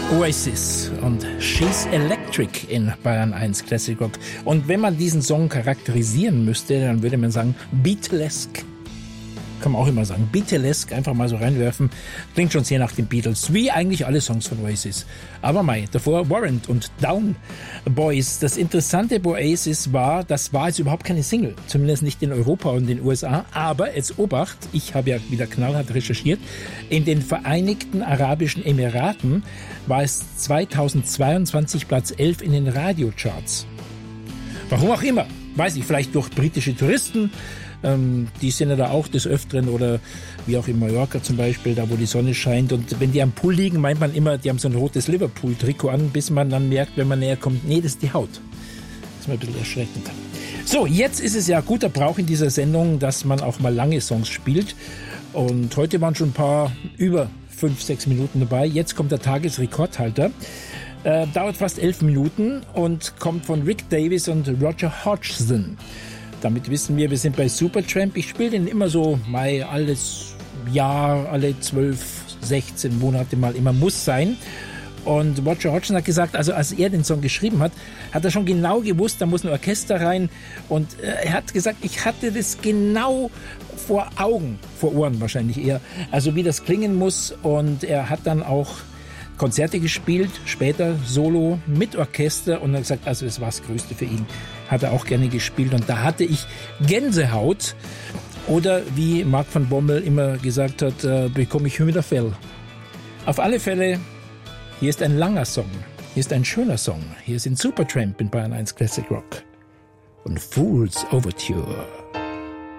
Oasis und She's Electric in Bayern 1 Classic Rock. Und wenn man diesen Song charakterisieren müsste, dann würde man sagen Beatlesque. Kann man auch immer sagen. Beatlesque, einfach mal so reinwerfen. Klingt schon sehr nach den Beatles, wie eigentlich alle Songs von Oasis. Aber davor Warrant und Down Boys. Das Interessante bei Oasis war, das war jetzt überhaupt keine Single. Zumindest nicht in Europa und den USA. Aber jetzt Obacht, ich habe ja wieder knallhart recherchiert, in den Vereinigten Arabischen Emiraten war es 2022 Platz 11 in den Radiocharts. Warum auch immer. Weiß ich, vielleicht durch britische Touristen. Die sind ja da auch des Öfteren oder wie auch in Mallorca zum Beispiel, da wo die Sonne scheint. Und wenn die am Pool liegen, meint man immer, die haben so ein rotes Liverpool-Trikot an, bis man dann merkt, wenn man näher kommt, nee, das ist die Haut. Das ist mal ein bisschen erschreckend. So, jetzt ist es ja guter Brauch in dieser Sendung, dass man auch mal lange Songs spielt. Und heute waren schon ein paar über 5-6 Minuten dabei. Jetzt kommt der Tagesrekordhalter. Dauert fast 11 Minuten und kommt von Rick Davies und Roger Hodgson. Damit wissen wir sind bei Supertramp. Ich spiele den immer so alles Jahr, alle 12, 16 Monate mal immer muss sein. Und Roger Hodgson hat gesagt, also als er den Song geschrieben hat, hat er schon genau gewusst, da muss ein Orchester rein. Und er hat gesagt, ich hatte das genau vor Augen, vor Ohren wahrscheinlich eher, also wie das klingen muss. Und er hat dann auch Konzerte gespielt, später Solo mit Orchester und hat gesagt, also das war das Größte für ihn. Hat er auch gerne gespielt und da hatte ich Gänsehaut oder wie Mark van Bommel immer gesagt hat, bekomme ich Hühnerfell. Auf alle Fälle, hier ist ein langer Song, hier ist ein schöner Song, hier sind Supertramp in Bayern 1 Classic Rock und Fool's Overture.